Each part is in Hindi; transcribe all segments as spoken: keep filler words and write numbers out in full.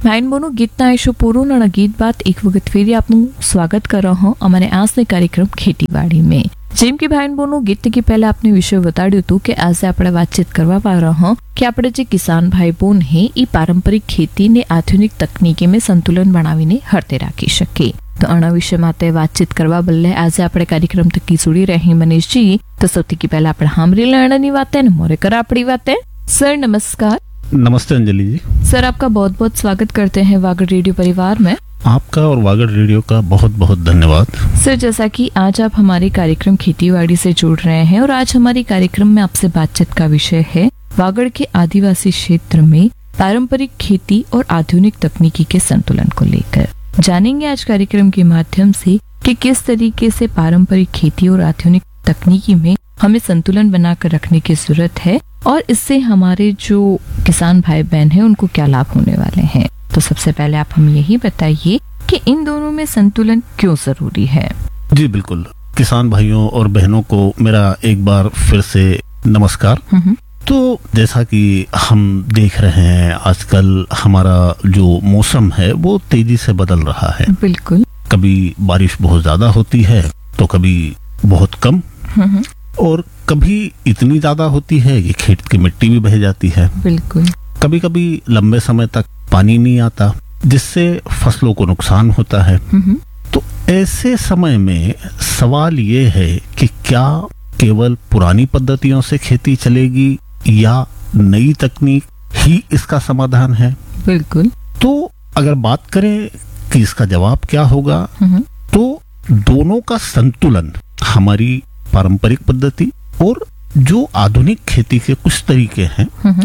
ભાઈન બોનું ગીતના એશો પૂરું અને ગીત બાદ એક વખત ફેરી આપનું સ્વાગત कर रहा हूं અમારે આજના કાર્યક્રમ ખેતીવાડી में। જેમ કે ભાઈન બોનું ગીત કે પહેલા આપને વિષય બતાડ્યું હતું કે આજે આપણે વાતચીત કરવા પા રહ્યા કે આપણે જે કિસાન ભાઈ બોન હે એ પારંપરિક ખેતી ને આધુનિક તકનીકી में संतुलन बनावीने हरते राखी शके। तो आना विषय माटे वातचीत करवा बदले आज આપણે કાર્યક્રમ તકી જોડી રહી મનીષજી। તો સૌથી પહેલા આપણે સાંભળી લેવાની વાત है मोरे कर આપણી વાત है। सर नमस्कार। नमस्ते अंजलि जी। सर आपका बहुत बहुत स्वागत करते हैं वागड़ रेडियो परिवार में। आपका और वागड़ रेडियो का बहुत बहुत धन्यवाद। सर जैसा कि आज आप हमारे कार्यक्रम खेतीबाड़ी से जुड़ रहे हैं और आज हमारे कार्यक्रम में आपसे बातचीत का विषय है वागड़ के आदिवासी क्षेत्र में पारंपरिक खेती और आधुनिक तकनीकी के संतुलन को लेकर। जानेंगे आज कार्यक्रम के माध्यम से कि किस तरीके से पारंपरिक खेती और आधुनिक तकनीकी में हमें संतुलन बनाकर रखने की जरूरत है और इससे हमारे जो किसान भाई बहन हैं उनको क्या लाभ होने वाले हैं। तो सबसे पहले आप हमें यही बताइए कि इन दोनों में संतुलन क्यों जरूरी है। जी बिल्कुल। किसान भाइयों और बहनों को मेरा एक बार फिर से नमस्कार। तो जैसा कि हम देख रहे हैं आजकल हमारा जो मौसम है वो तेजी से बदल रहा है। बिल्कुल। कभी बारिश बहुत ज्यादा होती है तो कभी बहुत कम और कभी इतनी ज्यादा होती है कि खेत की मिट्टी भी बह जाती है। बिल्कुल। कभी कभी लंबे समय तक पानी नहीं आता जिससे फसलों को नुकसान होता है। तो ऐसे समय में सवाल ये है कि क्या केवल पुरानी पद्धतियों से खेती चलेगी या नई तकनीक ही इसका समाधान है। बिल्कुल। तो अगर बात करें कि इसका जवाब क्या होगा तो दोनों का संतुलन हमारी पारंपरिक पद्धति और जो आधुनिक खेती के कुछ तरीके हैं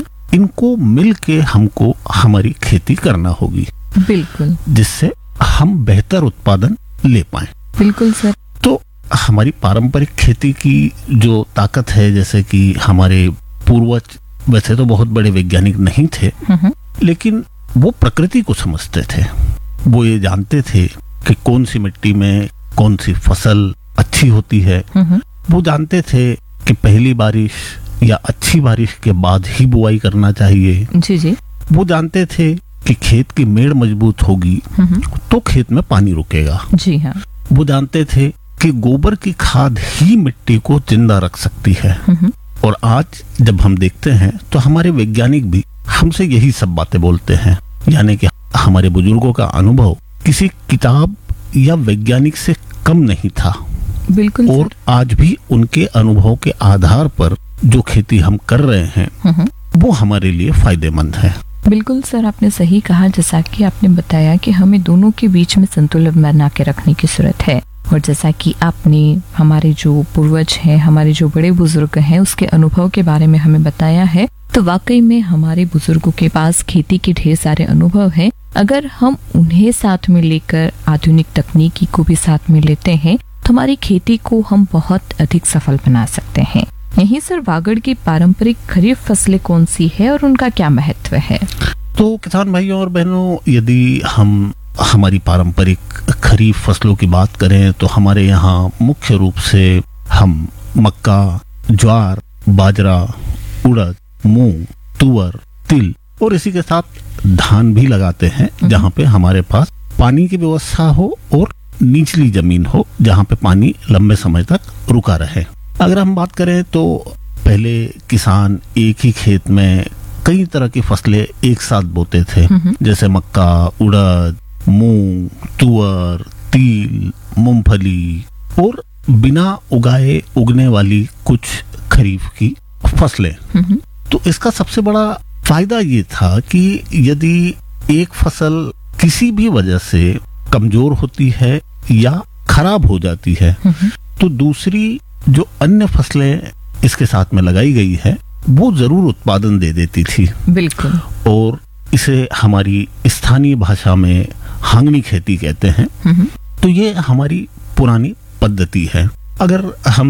इनको मिलके हमको हमारी खेती करना होगी। बिल्कुल। जिससे हम बेहतर उत्पादन ले पाएं। बिल्कुल सर। तो हमारी पारंपरिक खेती की जो ताकत है जैसे कि हमारे पूर्वज वैसे तो बहुत बड़े वैज्ञानिक नहीं थे लेकिन वो प्रकृति को समझते थे। वो ये जानते थे कि कौन सी मिट्टी में कौन सी फसल अच्छी होती है। वो जानते थे कि पहली बारिश या अच्छी बारिश के बाद ही बुआई करना चाहिए। जी जी। वो जानते थे कि खेत की मेड़ मजबूत होगी तो खेत में पानी रुकेगा। जी हाँ। वो जानते थे कि गोबर की खाद ही मिट्टी को जिंदा रख सकती है। और आज जब हम देखते हैं तो हमारे वैज्ञानिक भी हमसे यही सब बातें बोलते हैं। यानी कि हमारे बुजुर्गों का अनुभव किसी किताब या वैज्ञानिक से कम नहीं था। बिल्कुल। और आज भी उनके अनुभव के आधार पर जो खेती हम कर रहे हैं वो हमारे लिए फायदेमंद है। बिल्कुल सर आपने सही कहा। जैसा कि आपने बताया कि हमें दोनों के बीच में संतुलन बना के रखने की जरूरत है और जैसा कि आपने हमारे जो पूर्वज हैं हमारे जो बड़े बुजुर्ग हैं उसके अनुभव के बारे में हमें बताया है। तो वाकई में हमारे बुजुर्गों के पास खेती के ढेर सारे अनुभव हैं। अगर हम उन्हें साथ में लेकर आधुनिक तकनीकी को भी साथ में लेते हैं तो हमारी खेती को हम बहुत अधिक सफल बना सकते हैं। यही सर वागड़ की पारंपरिक खरीफ फसलें कौन सी है और उनका क्या महत्व है। तो किसान भाइयों और बहनों यदि हम हमारी पारंपरिक खरीफ फसलों की बात करें तो हमारे यहाँ मुख्य रूप से हम मक्का, ज्वार, बाजरा, उड़द, मूंग, तुअर, तिल और इसी के साथ धान भी लगाते हैं जहाँ पे हमारे पास पानी की व्यवस्था हो और निचली जमीन हो जहाँ पे पानी लंबे समय तक रुका रहे। अगर हम बात करें तो पहले किसान एक ही खेत में कई तरह की फसलें एक साथ बोते थे जैसे मक्का, उड़द, मूंग, तुअर, तिल, मूंगफली और बिना उगाए उगने वाली कुछ खरीफ की फसलें। तो इसका सबसे बड़ा फायदा ये था कि यदि एक फसल किसी भी वजह से कमजोर होती है या खराब हो जाती है तो दूसरी जो अन्य फसलें इसके साथ में लगाई गई है वो जरूर उत्पादन दे देती थी। बिल्कुल। और इसे हमारी स्थानीय भाषा में हांगनी खेती कहते हैं। तो ये हमारी पुरानी पद्धति है। अगर हम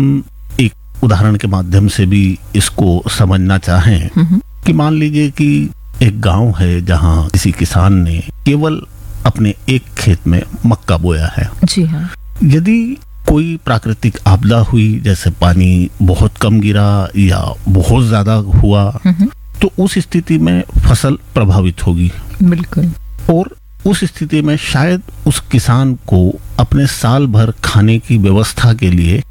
एक उदाहरण के माध्यम से भी इसको समझना चाहें कि मान लीजिए कि एक गांव है जहां किसी किसान ने केवल अपने एक खेत में मक्का बोया है। जी हाँ। यदि कोई प्राकृतिक आपदा हुई जैसे पानी बहुत कम गिरा या बहुत ज्यादा हुआ तो उस स्थिति में फसल प्रभावित होगी। बिल्कुल। और उस स्थिति में शायद उस किसान को अपने साल भर खाने की व्यवस्था के लिए